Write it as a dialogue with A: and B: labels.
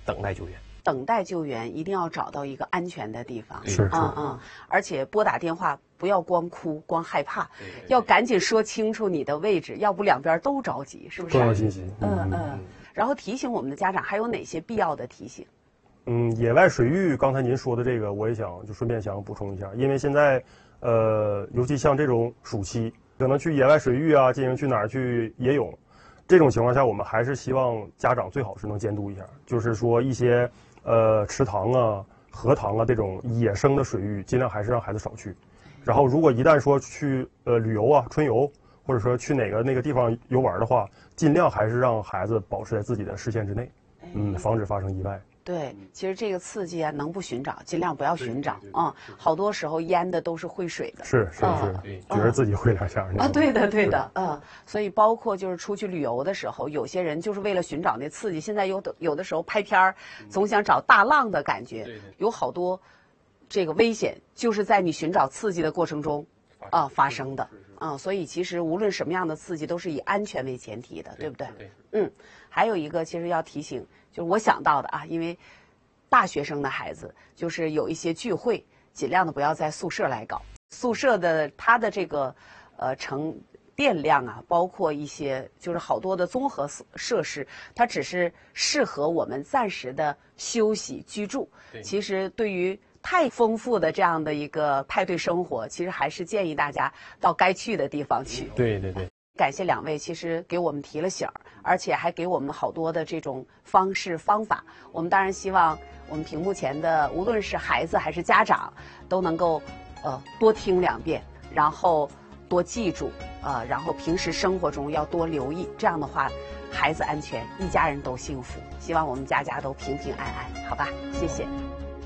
A: 等待救援。
B: 等待救援一定要找到一个安全的地方，
A: 是，
B: 而且拨打电话不要光哭光害怕，要赶紧说清楚你的位置，要不两边都着急，是不是？
A: 重要信息。
B: 然后提醒我们的家长还有哪些必要的提醒？
C: 野外水域，刚才您说的这个，我也想就顺便想补充一下，因为现在，尤其像这种暑期，可能去野外水域啊，进行去哪儿去野泳，这种情况下，我们还是希望家长最好是能监督一下，就是说一些池塘啊、荷塘啊这种野生的水域，尽量还是让孩子少去。然后，如果一旦说去旅游啊、春游，或者说去那个地方游玩的话，尽量还是让孩子保持在自己的视线之内，防止发生意外。
B: 对，其实这个刺激啊，能不寻找尽量不要寻找啊。好多时候淹的都是会水的，
C: 是，觉得自己会两下
B: 啊，对的，所以包括就是出去旅游的时候，有些人就是为了寻找那刺激，现在有的时候拍片儿，总想找大浪的感觉，有好多这个危险就是在你寻找刺激的过程中发生的所以其实无论什么样的刺激都是以安全为前提的，对不对？还有一个其实要提醒，就是我想到的因为大学生的孩子就是有一些聚会，尽量的不要在宿舍来搞。宿舍的它的这个成电量包括一些就是好多的综合设施，它只是适合我们暂时的休息居住。其实对于太丰富的这样的一个派对生活，其实还是建议大家到该去的地方去。
A: 对。
B: 感谢两位，其实给我们提了醒儿，而且还给我们好多的这种方式方法。我们当然希望我们屏幕前的无论是孩子还是家长，都能够多听2遍，然后多记住然后平时生活中要多留意。这样的话，孩子安全，一家人都幸福。希望我们家家都平平安安，好吧？谢谢。